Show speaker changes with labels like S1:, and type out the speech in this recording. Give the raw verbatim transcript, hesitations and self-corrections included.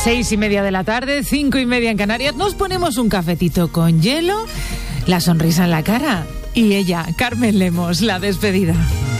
S1: Seis y media de la tarde, cinco y media en Canarias. Nos ponemos un cafetito con hielo, la sonrisa en la cara y ella, Carmen Lemos, la despedida.